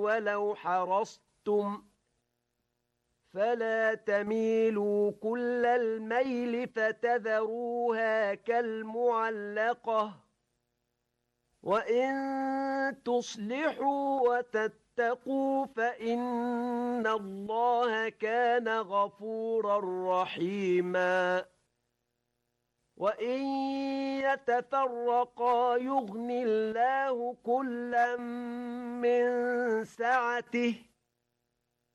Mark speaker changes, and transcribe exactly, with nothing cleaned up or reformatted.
Speaker 1: ولو حرصتم فلا تميلوا كل الميل فتذروها كالمعلقة وإن تصلحوا وتتقوا فإن الله كان غفورا رحيما وإن يتفرقا يغني الله كلا من سعته